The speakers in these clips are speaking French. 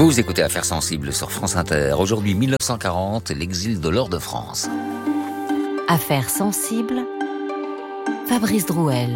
Vous écoutez Affaires sensibles sur France Inter. Aujourd'hui, 1940, l'exil de l'or de France. Affaires sensibles, Fabrice Drouel.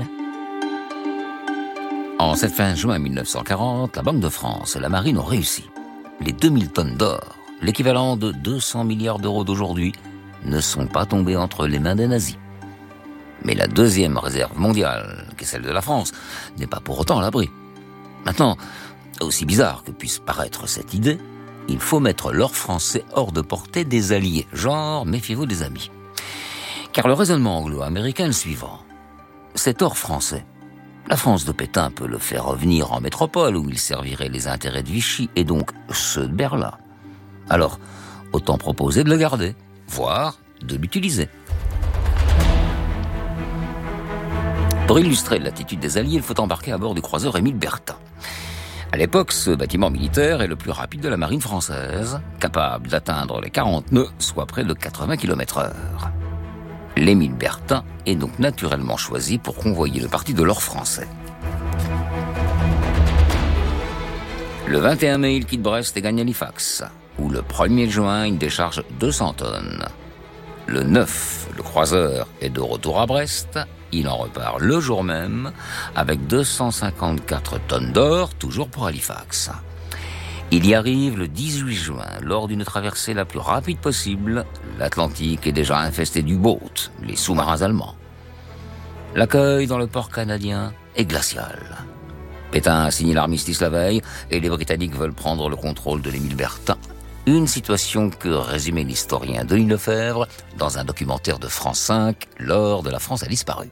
En cette fin juin 1940, la Banque de France et la Marine ont réussi. Les 2000 tonnes d'or, l'équivalent de 200 milliards d'euros d'aujourd'hui, ne sont pas tombés entre les mains des nazis. Mais la deuxième réserve mondiale, qui est celle de la France, n'est pas pour autant à l'abri. Maintenant, aussi bizarre que puisse paraître cette idée, il faut mettre l'or français hors de portée des alliés. Genre, méfiez-vous des amis. Car le raisonnement anglo-américain est le suivant. Cet or français, la France de Pétain peut le faire revenir en métropole où il servirait les intérêts de Vichy et donc ceux de Berlin. Alors, autant proposer de le garder, voire de l'utiliser. Pour illustrer l'attitude des Alliés, il faut embarquer à bord du croiseur Émile Bertin. À l'époque, ce bâtiment militaire est le plus rapide de la marine française, capable d'atteindre les 40 nœuds, soit près de 80 km/h. L'Émile Bertin est donc naturellement choisi pour convoyer le parti de l'or français. Le 21 mai, il quitte Brest et gagne Halifax, où le 1er juin, il décharge 200 tonnes. Le 9, le croiseur est de retour à Brest. Il en repart le jour même avec 254 tonnes d'or, toujours pour Halifax. Il y arrive le 18 juin, lors d'une traversée la plus rapide possible. L'Atlantique est déjà infesté d'U-boats, les sous-marins allemands. L'accueil dans le port canadien est glacial. Pétain a signé l'armistice la veille et les Britanniques veulent prendre le contrôle de l'Émile Bertin. Une situation que résumait l'historien Denis Lefebvre dans un documentaire de France 5, L'or de la France a disparu.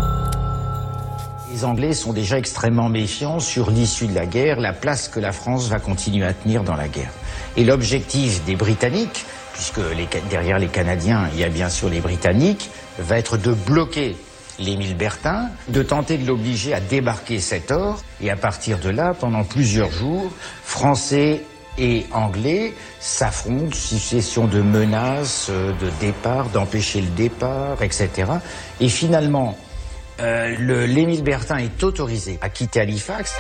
Les Anglais sont déjà extrêmement méfiants sur l'issue de la guerre, la place que la France va continuer à tenir dans la guerre. Et l'objectif des Britanniques, puisque derrière les Canadiens, il y a bien sûr les Britanniques, va être de bloquer l'Émile Bertin, de tenter de l'obliger à débarquer cet or, et à partir de là, pendant plusieurs jours, Français et Anglais s'affrontent, succession de menaces, de départ, d'empêcher le départ, etc. Et finalement, l'Émile Bertin est autorisé à quitter Halifax.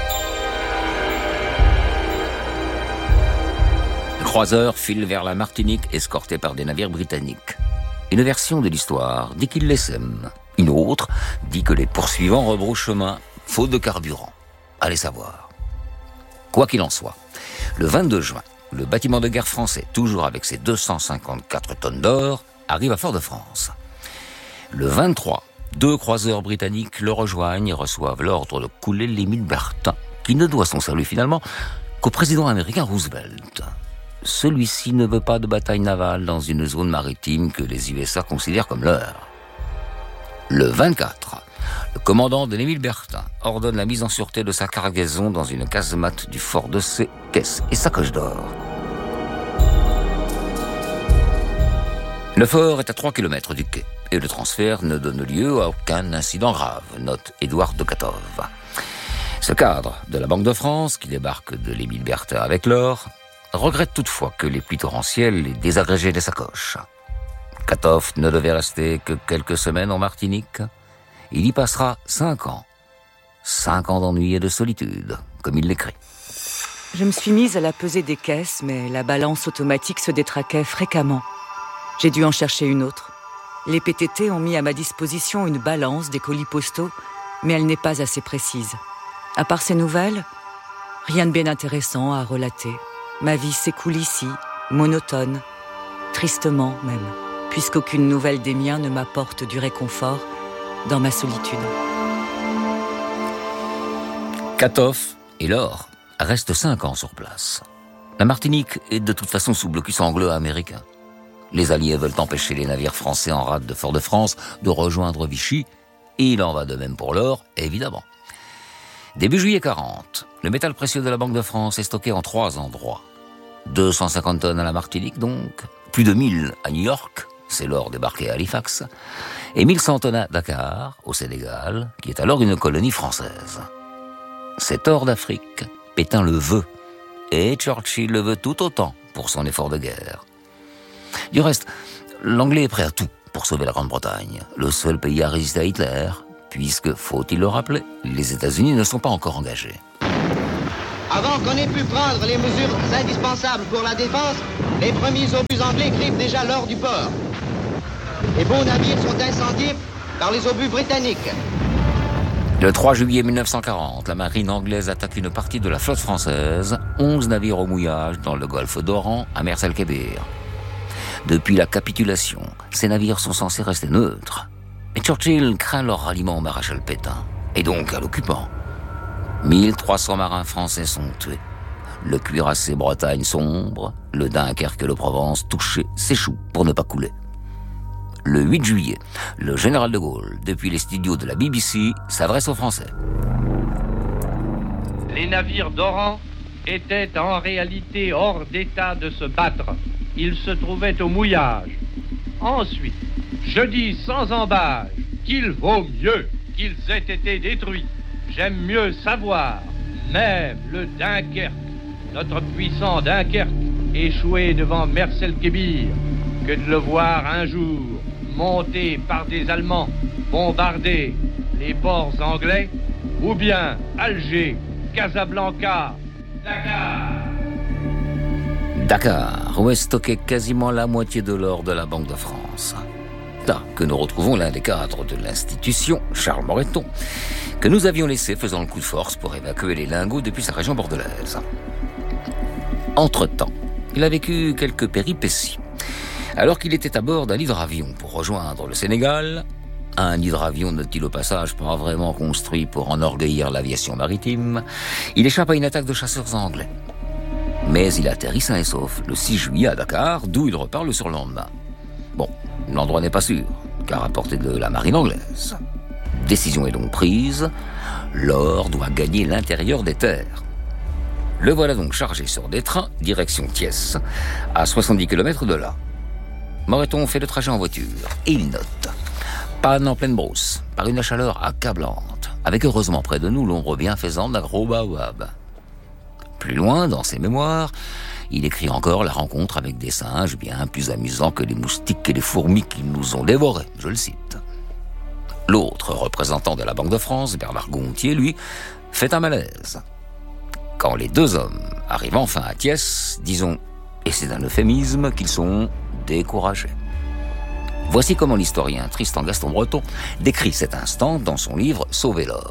Le croiseur file vers la Martinique, escorté par des navires britanniques. Une version de l'histoire dit qu'il les sème. Une autre dit que les poursuivants rebroussent chemin, faute de carburant. Allez savoir. Quoi qu'il en soit, le 22 juin, le bâtiment de guerre français, toujours avec ses 254 tonnes d'or, arrive à Fort-de-France. Le 23, 2 croiseurs britanniques le rejoignent et reçoivent l'ordre de couler l'Émile Bertin, qui ne doit son salut finalement qu'au président américain Roosevelt. Celui-ci ne veut pas de bataille navale dans une zone maritime que les USA considèrent comme leur. Le 24, le commandant de l'Émile Bertin ordonne la mise en sûreté de sa cargaison dans une casemate du fort de ses caisses et sacoches d'or. Le fort est à 3 km du quai et le transfert ne donne lieu à aucun incident grave, note Édouard de Katov. Ce cadre de la Banque de France, qui débarque de l'Émile Bertin avec l'or, regrette toutefois que les pluies torrentielles aient désagrégé les sacoches. Katov ne devait rester que quelques semaines en Martinique. Il y passera 5 ans. 5 ans d'ennui et de solitude, comme il l'écrit. Je me suis mise à la pesée des caisses, mais la balance automatique se détraquait fréquemment. J'ai dû en chercher une autre. Les PTT ont mis à ma disposition une balance des colis postaux, mais elle n'est pas assez précise. À part ces nouvelles, rien de bien intéressant à relater. Ma vie s'écoule ici, monotone, tristement même, puisqu'aucune nouvelle des miens ne m'apporte du réconfort dans ma solitude. Katov et l'or restent 5 ans sur place. La Martinique est de toute façon sous blocus anglo-américain. Les Alliés veulent empêcher les navires français en rade de Fort-de-France de rejoindre Vichy, et il en va de même pour l'or, évidemment. Début juillet 40, le métal précieux de la Banque de France est stocké en 3 endroits. 250 tonnes à la Martinique donc, plus de 1000 à New York, c'est l'or débarqué à Halifax, et 1100 tonnes à Dakar, au Sénégal, qui est alors une colonie française. Cet or d'Afrique, Pétain le veut, et Churchill le veut tout autant pour son effort de guerre. Du reste, l'Anglais est prêt à tout pour sauver la Grande-Bretagne, le seul pays à résister à Hitler, puisque, faut-il le rappeler, les États-Unis ne sont pas encore engagés. Avant qu'on ait pu prendre les mesures indispensables pour la défense, les premiers obus anglais grippent déjà l'or du port. Les beaux navires sont incendiés par les obus britanniques. Le 3 juillet 1940, la marine anglaise attaque une partie de la flotte française, 11 navires au mouillage dans le golfe d'Oran, à Mers el-Kébir. Depuis la capitulation, ces navires sont censés rester neutres. Mais Churchill craint leur ralliement au maréchal Pétain, et donc à l'occupant. 1300 marins français sont tués. Le cuirassé Bretagne sombre, le Dunkerque et le Provence touchés s'échouent pour ne pas couler. Le 8 juillet, le général de Gaulle, depuis les studios de la BBC, s'adresse aux Français. Les navires d'Oran étaient en réalité hors d'état de se battre. Ils se trouvaient au mouillage. Ensuite, je dis sans embâche qu'il vaut mieux qu'ils aient été détruits. J'aime mieux savoir, même le Dunkerque, notre puissant Dunkerque, échoué devant Mers el-Kébir, que de le voir un jour monté par des Allemands, bombarder les ports anglais, ou bien Alger, Casablanca, Dakar, où est stocké quasiment la moitié de l'or de la Banque de France. Là que nous retrouvons l'un des cadres de l'institution, Charles Moreton, que nous avions laissé faisant le coup de force pour évacuer les lingots depuis sa région bordelaise. Entre-temps, il a vécu quelques péripéties. Alors qu'il était à bord d'un hydravion pour rejoindre le Sénégal, un hydravion n'est-il au passage pas vraiment construit pour enorgueillir l'aviation maritime, il échappe à une attaque de chasseurs anglais. Mais il atterrit sain et sauf le 6 juillet à Dakar, d'où il repart le surlendemain. Bon, l'endroit n'est pas sûr, car à portée de la marine anglaise. Décision est donc prise, l'or doit gagner l'intérieur des terres. Le voilà donc chargé sur des trains, direction Thiès, à 70 km de là. Moreton fait le trajet en voiture, et il note. Panne en pleine brousse, par une chaleur accablante, avec heureusement près de nous l'ombre bienfaisante d'un gros baobab. Plus loin, dans ses mémoires, il écrit encore la rencontre avec des singes bien plus amusants que les moustiques et les fourmis qui nous ont dévorés, je le cite. L'autre représentant de la Banque de France, Bernard Gontier, lui, fait un malaise. Quand les deux hommes arrivent enfin à Thiès, disons, et c'est un euphémisme, qu'ils sont découragés. Voici comment l'historien Tristan Gaston Breton décrit cet instant dans son livre « Sauver l'or ».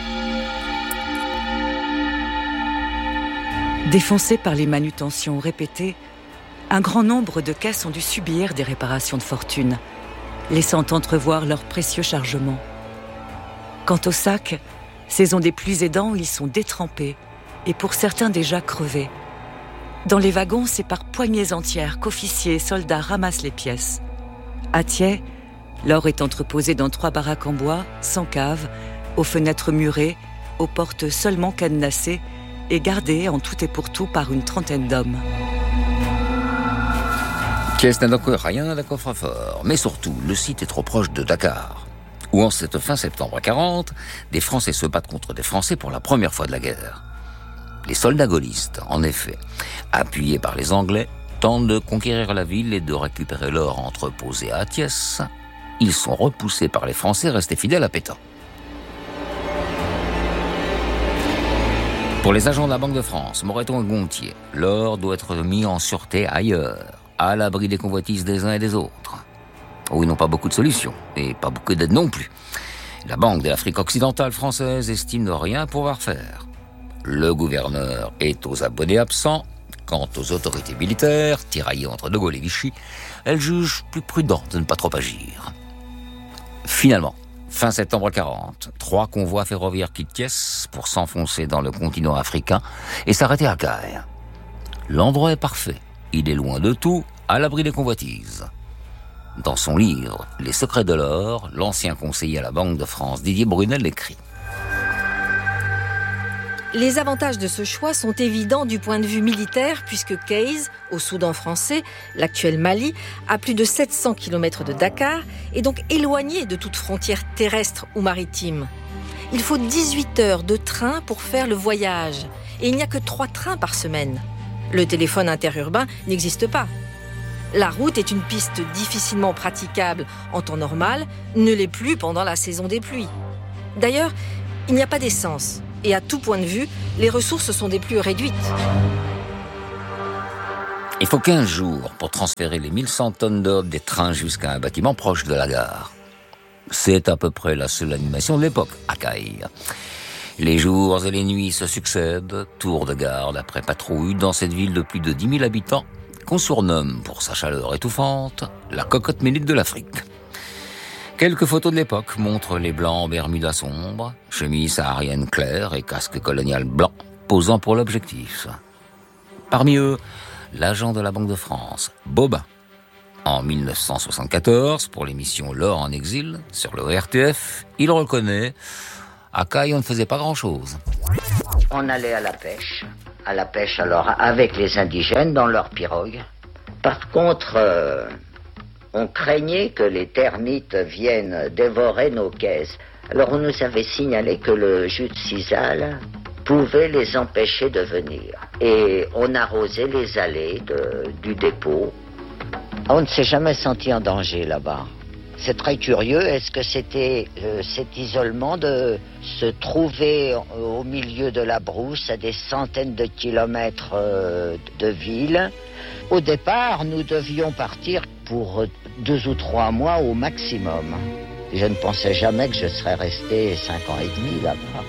Défoncés par les manutentions répétées, un grand nombre de caisses ont dû subir des réparations de fortune, laissant entrevoir leurs précieux chargements. Quant aux sacs, saison des pluies aidant, ils sont détrempés et pour certains déjà crevés. Dans les wagons, c'est par poignées entières qu'officiers et soldats ramassent les pièces. À Thiers, l'or est entreposé dans 3 baraques en bois, sans cave, aux fenêtres murées, aux portes seulement cadenassées et gardé en tout et pour tout par une trentaine d'hommes. Thiès n'a donc rien d'un coffre-fort, mais surtout, le site est trop proche de Dakar, où en cette fin septembre 40, des Français se battent contre des Français pour la première fois de la guerre. Les soldats gaullistes, en effet, appuyés par les Anglais, tentent de conquérir la ville et de récupérer l'or entreposé à Thiès. Ils sont repoussés par les Français restés fidèles à Pétain. Pour les agents de la Banque de France, Moreton et Gontier, l'or doit être mis en sûreté ailleurs, à l'abri des convoitises des uns et des autres. Où ils n'ont pas beaucoup de solutions, et pas beaucoup d'aide non plus. La Banque de l'Afrique occidentale française estime ne rien pouvoir faire. Le gouverneur est aux abonnés absents. Quant aux autorités militaires, tiraillées entre De Gaulle et Vichy, elles jugent plus prudent de ne pas trop agir. Finalement, fin septembre 40, 3 convois ferroviaires quittent Thiès pour s'enfoncer dans le continent africain et s'arrêter à Caire. L'endroit est parfait. Il est loin de tout, à l'abri des convoitises. Dans son livre « Les secrets de l'or », l'ancien conseiller à la Banque de France, Didier Brunel, écrit: Les avantages de ce choix sont évidents du point de vue militaire puisque Kayes, au Soudan français, l'actuel Mali, à plus de 700 km de Dakar, est donc éloigné de toute frontière terrestre ou maritime. Il faut 18 heures de train pour faire le voyage et il n'y a que 3 trains par semaine. Le téléphone interurbain n'existe pas. La route est une piste difficilement praticable en temps normal, ne l'est plus pendant la saison des pluies. D'ailleurs, il n'y a pas d'essence. et à tout point de vue, les ressources sont des plus réduites. Il faut 15 jours pour transférer les 1100 tonnes d'or des trains jusqu'à un bâtiment proche de la gare. C'est à peu près la seule animation de l'époque, à Caille. Les jours et les nuits se succèdent, tour de garde après patrouille dans cette ville de plus de 10 000 habitants, qu'on surnomme, pour sa chaleur étouffante, la cocotte minute de l'Afrique. Quelques photos de l'époque montrent les blancs en bermudas sombres, chemise saharienne claire et casque colonial blanc, posant pour l'objectif. Parmi eux, l'agent de la Banque de France, Bobin. En 1974, pour l'émission L'Or en exil, sur le RTF, il reconnaît « À Caille, on ne faisait pas grand-chose ». On allait à la pêche alors avec les indigènes dans leurs pirogues. Par contre, on craignait que les termites viennent dévorer nos caisses. Alors on nous avait signalé que le jus de sisal pouvait les empêcher de venir. Et on arrosait les allées du dépôt. On ne s'est jamais senti en danger là-bas. C'est très curieux. Est-ce que c'était cet isolement de se trouver au milieu de la brousse à des centaines de kilomètres de ville? Au départ, nous devions partir pour 2 ou 3 mois au maximum. Je ne pensais jamais que je serais resté 5 ans et demi là-bas.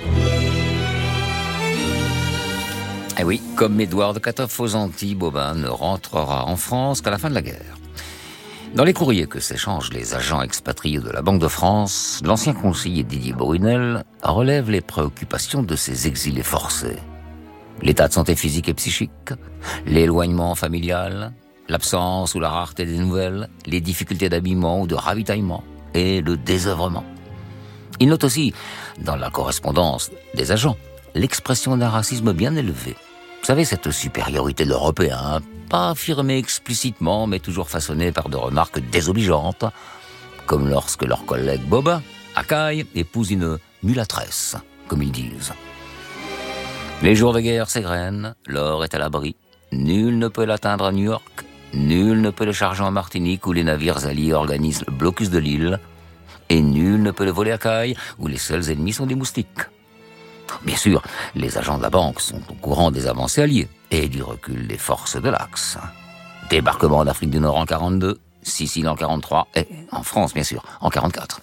Eh oui, comme Édouard de Katoff aux Antilles, Bobin ne rentrera en France qu'à la fin de la guerre. Dans les courriers que s'échangent les agents expatriés de la Banque de France, l'ancien conseiller Didier Brunel relève les préoccupations de ces exilés forcés. L'état de santé physique et psychique, l'éloignement familial, l'absence ou la rareté des nouvelles, les difficultés d'habillement ou de ravitaillement et le désœuvrement. Il note aussi, dans la correspondance des agents, l'expression d'un racisme bien élevé. Vous savez, cette supériorité de l'Européen, pas affirmée explicitement, mais toujours façonnée par de remarques désobligeantes, comme lorsque leur collègue Bobin, à Caille, épouse une mulâtresse, comme ils disent. Les jours de guerre s'égrènent, l'or est à l'abri, nul ne peut l'atteindre à New York, nul ne peut le charger en Martinique où les navires alliés organisent le blocus de l'île, et nul ne peut le voler à Caille où les seuls ennemis sont des moustiques. Bien sûr, les agents de la banque sont au courant des avancées alliées et du recul des forces de l'Axe. Débarquement d'Afrique du Nord en 42, Sicile en 43 et en France, bien sûr, en 44.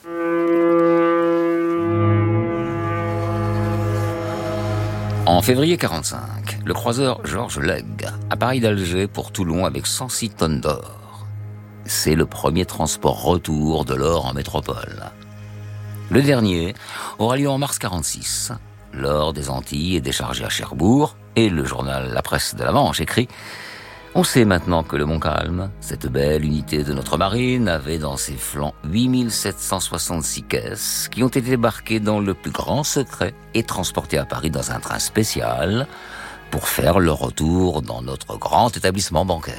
En février 45, le croiseur Georges Legge appareille d'Alger pour Toulon avec 106 tonnes d'or. C'est le premier transport retour de l'or en métropole. Le dernier aura lieu en mars 46. L'or des Antilles est déchargé à Cherbourg et le journal La Presse de la Manche écrit « On sait maintenant que le Montcalm, cette belle unité de notre marine, avait dans ses flancs 8766 caisses qui ont été débarquées dans le plus grand secret et transportées à Paris dans un train spécial pour faire leur retour dans notre grand établissement bancaire. »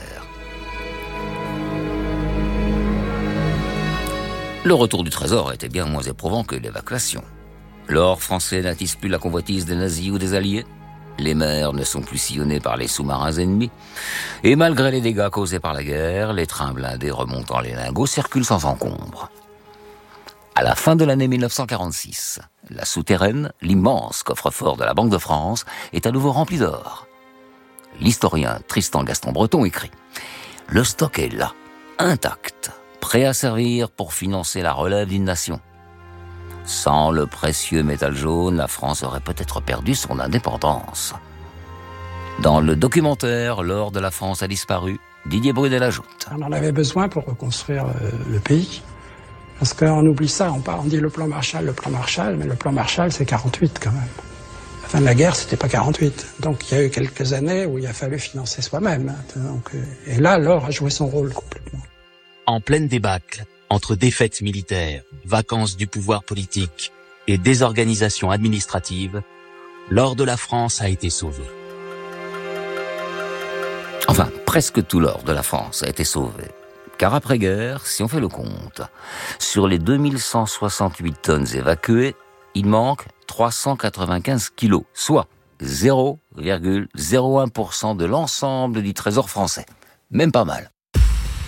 Le retour du trésor était bien moins éprouvant que l'évacuation. L'or français n'attise plus la convoitise des nazis ou des alliés. Les mers ne sont plus sillonnées par les sous-marins ennemis. Et malgré les dégâts causés par la guerre, les trains blindés remontant les lingots circulent sans encombre. À la fin de l'année 1946, la souterraine, l'immense coffre-fort de la Banque de France, est à nouveau rempli d'or. L'historien Tristan Gaston Breton écrit « Le stock est là, intact, prêt à servir pour financer la relève d'une nation. Sans le précieux métal jaune, la France aurait peut-être perdu son indépendance. » Dans le documentaire « L'or de la France a disparu », Didier Brunel ajoute. On en avait besoin pour reconstruire le pays. Parce qu'on oublie ça, on dit le plan Marshall, mais le plan Marshall c'est 48 quand même. La fin de la guerre, c'était pas 48. Donc il y a eu quelques années où il a fallu financer soi-même. Donc, et là, l'or a joué son rôle complètement. En pleine débâcle, entre défaites militaires, vacances du pouvoir politique et désorganisation administrative, l'or de la France a été sauvé. Enfin, presque tout l'or de la France a été sauvé. Car après-guerre, si on fait le compte, sur les 2168 tonnes évacuées, il manque 395 kilos, soit 0,01% de l'ensemble du trésor français. Même pas mal.